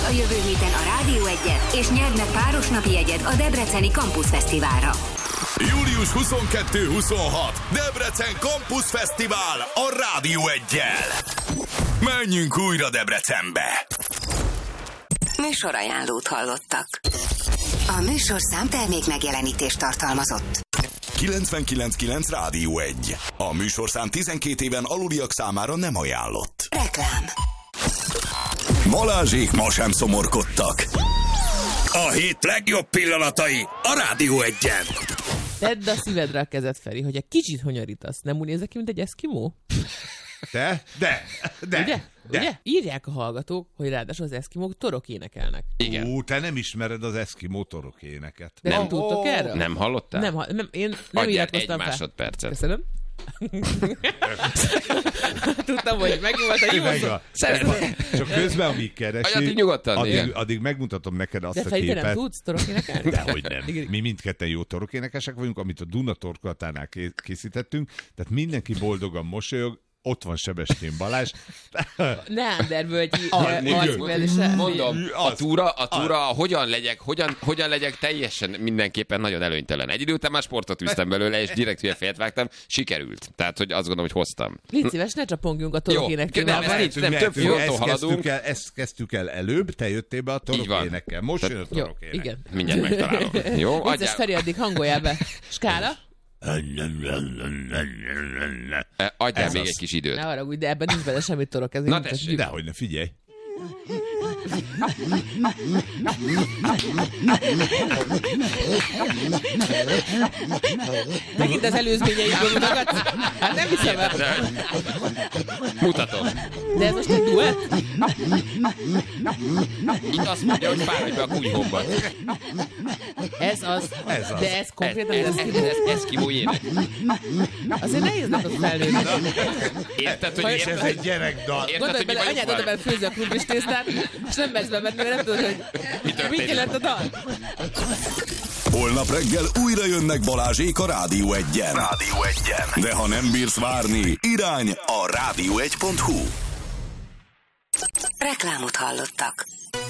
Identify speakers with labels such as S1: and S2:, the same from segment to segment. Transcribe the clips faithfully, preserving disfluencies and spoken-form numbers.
S1: a jövő héten a Rádió egyet, és nyerd meg páros napi jegyet a Debreceni Campus Fesztiválra.
S2: július huszonkettő huszonhat Debrecen Campus Fesztivál a Rádió egyel. Menjünk újra Debrecenbe!
S1: Műsorajánlót hallottak. A műsorszám termék megjelenítést tartalmazott.
S2: kilencvenkilenc kilenc Rádió egy. A műsorszám tizenkét éven aluliak számára nem ajánlott.
S1: Reklám.
S2: Balázsék ma sem szomorkodtak. A hét legjobb pillanatai a Rádió egyen.
S3: Tedd a szívedre a kezed, Feri, hogy egy kicsit honyorítasz. Nem úgy nézek ki, mint egy eszkimó?
S4: De? De? De?
S3: Ugye?
S4: De.
S3: Ugye? Írják a hallgatók, hogy ráadásul az eszkimók torok énekelnek.
S5: Igen.
S4: Ú, te nem ismered az eszkimó torok éneket.
S3: De nem, nem tudtok
S4: oh,
S3: erről?
S5: Nem hallottál?
S3: Nem, nem én nem
S5: Adjál egy
S3: iratkoztam fel.
S5: másodpercet.
S3: Köszönöm. Tudtam, hogy megnyúlt a hívószó.
S5: Szeretném.
S4: Csak közben, amíg keresi,
S5: Addig nyugodtan,
S4: addig,
S5: igen.
S4: addig megmutatom neked azt
S3: De
S4: a
S3: Feri, te
S4: képet.
S3: nem tudsz torok énekelni?
S4: Dehogy nem. Mi mindketten jó torokénekesek vagyunk, amit a Duna torkolatánál készítettünk, tehát mindenki boldogan mosolyog. Ott van Sebestyén Balázs.
S3: Neandervölgyi
S4: igen.
S3: arcművelése.
S5: Mondom, a
S4: Az.
S5: túra, a túra hogyan legyek, hogyan, hogyan legyek teljesen mindenképpen nagyon előnytelen. Egy idő után már sportot üztem belőle, és direkt hülye fejet vágtam, sikerült. Tehát, hogy azt gondolom, hogy hoztam.
S3: Légy szíves, ne csapongjunk a torok
S5: Jó,
S3: énektével.
S5: nem,
S4: Ezt,
S5: nem, több fronton haladunk.
S4: El, ezt kezdtük el előbb, te jöttél be a torokénekkel. Most jön a
S3: Jó,
S4: torokének.
S3: igen.
S5: Mindjárt megtalálom. Jó,
S3: Vicces,
S5: adjál.
S3: Feri, addig hangoljál be. Skála?
S5: Adjál
S4: Ez
S5: még
S4: az.
S5: egy kis időt.
S3: Ne haragudj, de ebben nincs bele semmi torok. Ez
S5: Na tessék.
S4: Dehogy ne, figyelj.
S3: Megint az előzményeidből mutogatsz? Hát nem hiszem el.
S5: De- Mutatom.
S3: De ez most egy duett?
S5: Itt azt mondja, hogy fáradj be a kunyhóban.
S3: Ez az.
S4: Ez az.
S3: De ez konkrétan
S5: Ez,
S3: az
S5: ez,
S3: eszkimó.
S5: ez, ez eszkimó ének.
S3: Azért nehéz neked felnőni.
S5: Érted, hogy
S4: És ez
S5: érted?
S4: egy gyerekdal.
S5: Érted,
S3: Gondolj
S5: hogy mi
S3: bele,
S5: vagyunk
S3: anyád
S5: már?
S3: oda bele főzi a krumplis tésztát, és nem mersz bemenni, mert nem tudod, hogy
S5: Mi történik?
S3: mit jelent a dal.
S2: Holnap reggel újra jönnek Balázsék a Rádió egyen. Rádió egyen. De ha nem bírsz várni, irány a rádió egy pont hu.
S1: Reklámot hallottak.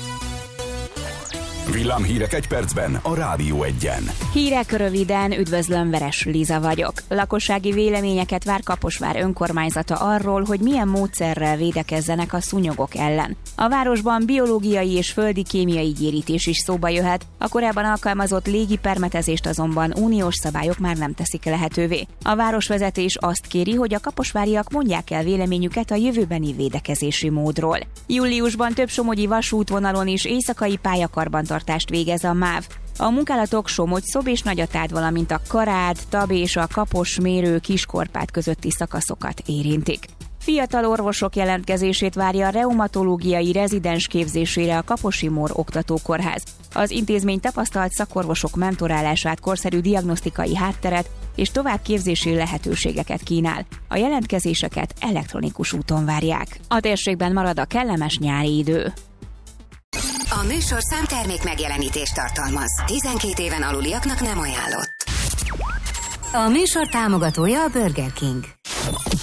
S2: Villámhírek egy percben a Rádió egyen.
S6: Hírek röviden, üdvözlöm, Veres Liza vagyok. Lakossági véleményeket vár Kaposvár önkormányzata arról, hogy milyen módszerrel védekezzenek a szúnyogok ellen. A városban biológiai és földi kémiai gyérítés is szóba jöhet, a korábban alkalmazott légi permetezést azonban uniós szabályok már nem teszik lehetővé. A városvezetés azt kéri, hogy a kaposváriak mondják el véleményüket a jövőbeni védekezési módról. Júliusban több somogyi vasútvonalon is éjszakai pályakarbantartást végez a MÁV. A munkálatok Somogy-Szob és Nagyatád, valamint a Karád, Tab és a Kapos-Mérő Kiskorpát közötti szakaszokat érintik. Fiatal orvosok jelentkezését várja a reumatológiai rezidens képzésére a Kaposi Mór Oktatókórház. Az intézmény tapasztalt szakorvosok mentorálását, korszerű diagnosztikai hátteret és továbbképzési lehetőségeket kínál. A jelentkezéseket elektronikus úton várják. A térségben marad a kellemes nyári idő.
S1: A műsorszám termék megjelenítést tartalmaz. tizenkét éven aluliaknak nem ajánlott. A műsor támogatója a Burger King.